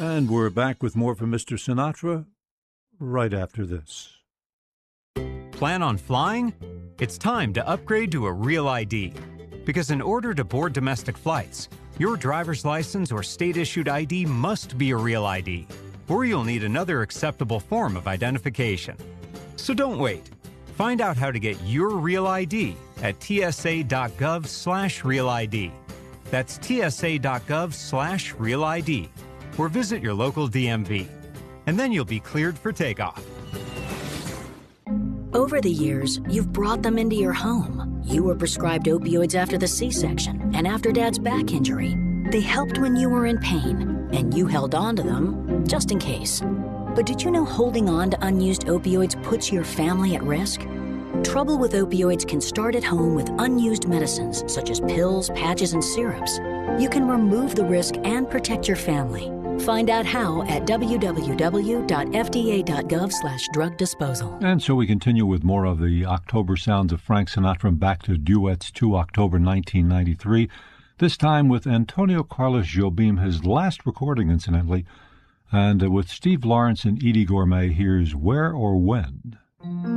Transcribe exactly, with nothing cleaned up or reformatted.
And we're back with more from Mister Sinatra right after this. Plan on flying? It's time to upgrade to a Real I D. Because in order to board domestic flights, your driver's license or state-issued I D must be a Real I D, or you'll need another acceptable form of identification. So don't wait. Find out how to get your Real I D at tsa.gov slash Real ID. That's tsa.gov slash Real ID, or visit your local D M V. And then you'll be cleared for takeoff. Over the years, you've brought them into your home. You were prescribed opioids after the C-section and after Dad's back injury. They helped when you were in pain, and you held on to them just in case. But did you know holding on to unused opioids puts your family at risk? Trouble with opioids can start at home with unused medicines such as pills, patches, and syrups. You can remove the risk and protect your family. Find out how at w w w dot f d a dot gov slash drug disposal. And so we continue with more of the October sounds of Frank Sinatra and back to duets to October nineteen ninety-three, this time with Antonio Carlos Jobim, his last recording, incidentally, and uh, with Steve Lawrence and Eddie Gourmet, here's Where or When.